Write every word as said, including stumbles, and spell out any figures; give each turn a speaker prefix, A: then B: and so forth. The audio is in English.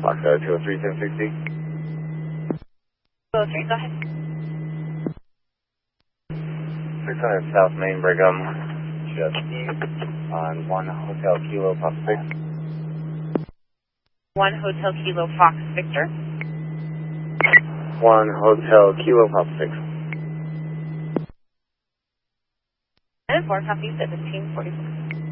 A: Foxtrot two oh three, ten sixty.
B: two oh three, go ahead.
A: six hundred South Main Brigham, just east on one Hotel Kilo Pop six.
B: one Hotel Kilo Fox Victor.
A: one Hotel Kilo Pop six.
B: And four copy seventeen forty-four.